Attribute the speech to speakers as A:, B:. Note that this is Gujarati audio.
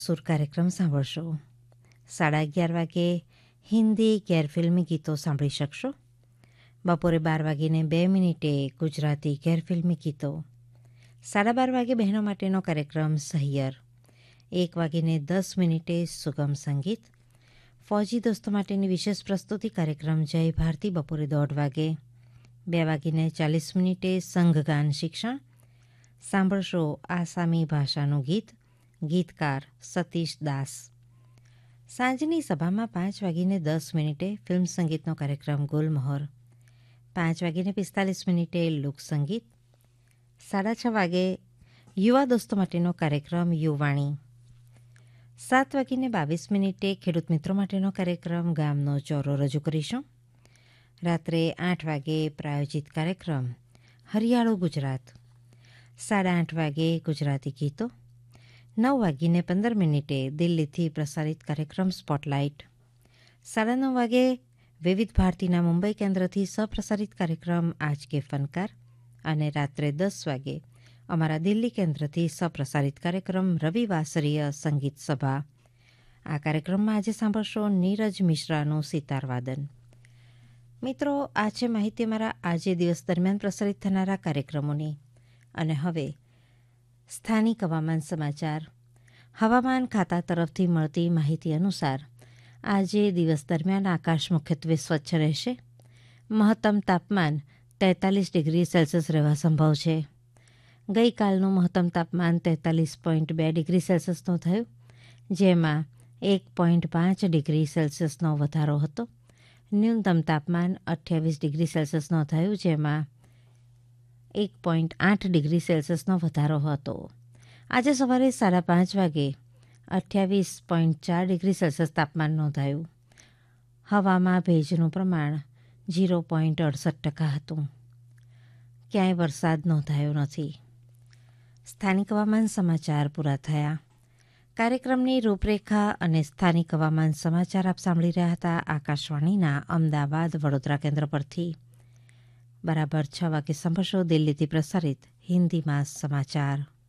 A: સુર કાર્યક્રમ સાંભળશો. 11:30 વાગે હિન્દી ગેરફિલ્મી ગીતો સાંભળી શકશો. બપોરે 12:02 ગુજરાતી ગેરફિલ્મી ગીતો. 12:30 વાગે બહેનો માટેનો કાર્યક્રમ સહિયર. 1:10 સુગમ સંગીત. ફૌજી દોસ્તો માટેની વિશેષ પ્રસ્તુતિ કાર્યક્રમ જય ભારતી બપોરે 1:30 વાગે. 2:40 સંઘગાન શિક્ષણ. સાંભળશો આસામી ભાષાનું ગીત. ગીતકાર સતીશ દાસ. સાંજની સભામાં 5:10 ફિલ્મ સંગીતનો કાર્યક્રમ ગુલમહોર. 5:45 લોકસંગીત. 6:30 વાગે યુવા દોસ્તો માટેનો કાર્યક્રમ યુવાણી. 7:22 ખેડૂત મિત્રો માટેનો કાર્યક્રમ ગામનો ચોરો રજૂ કરીશું. રાત્રે 8 વાગે પ્રાયોજિત કાર્યક્રમ હરિયાળું ગુજરાત. 8:30 વાગે ગુજરાતી ગીતો. 9:15 દિલ્હીથી પ્રસારિત કાર્યક્રમ સ્પોટલાઇટ. 9:30 વાગે વિવિધ ભારતીના મુંબઈ કેન્દ્રથી સહપ્રસારિત કાર્યક્રમ આજ કે ફનકાર. અને રાત્રે 10 વાગે અમારા દિલ્હી કેન્દ્રથી સહપ્રસારિત કાર્યક્રમ રવિવાસરીય સંગીત સભા. આ કાર્યક્રમમાં આજે સાંભળશો નીરજ મિશ્રાનું સિતારવાદન. મિત્રો, આ છે માહિતી અમારા આજે દિવસ દરમિયાન પ્રસારિત થનારા કાર્યક્રમોની. અને હવે સ્થાનિક હવામાન સમાચાર. હવામાન ખાતા તરફથી મળતી માહિતી અનુસાર આજે દિવસ દરમિયાન આકાશ મુખ્યત્વે સ્વચ્છ રહેશે. મહત્તમ તાપમાન 43 ડિગ્રી સેલ્સિયસ રહેવા સંભવ છે. ગઈકાલનું મહત્તમ તાપમાન 43.2 ડિગ્રી સેલ્સિયસનું થયું, જેમાં 1.5 ડિગ્રી સેલ્સિયસનો વધારો હતો. ન્યૂનતમ તાપમાન 28 ડિગ્રી સેલ્સિયસનો થયું, જેમાં 1.8 ડિગ્રી સેલ્સિયસનો વધારો હતો. આજે સવારે 5:30 વાગે 28.4 ડિગ્રી સેલ્સિયસ તાપમાન નોંધાયું. હવામાં ભેજનું પ્રમાણ 0.68% હતું. ક્યાંય વરસાદ નોંધાયો નથી. સ્થાનિક હવામાન સમાચાર પૂરા થયા. કાર્યક્રમની રૂપરેખા અને સ્થાનિક હવામાન સમાચાર આપ સાંભળી રહ્યા હતા આકાશવાણીના અમદાવાદ વડોદરા કેન્દ્ર પરથી. બરાબર 6 વાગે સાંભળશો દિલ્હીથી પ્રસારિત હિન્દીમાં સમાચાર.